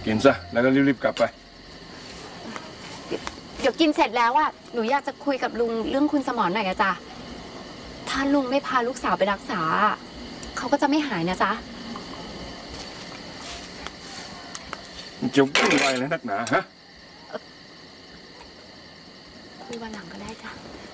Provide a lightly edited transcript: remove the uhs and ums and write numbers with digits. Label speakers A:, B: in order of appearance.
A: กินซะแล้วก็รีบๆกลับไป
B: เดี๋ยวกินเสร็จแล้วอ่ะหนูอยากจะคุยกับลุงเรื่องคุณสมรหน่อยนะจ๊ะถ้าลุงไม่พาลูกสาวไปรักษาเขาก็จะไม่หายนะจ๊ะ
A: จะวุ่นวายอะไรนักหนาฮะ
B: คุยวันหลังก็ได้จ้ะ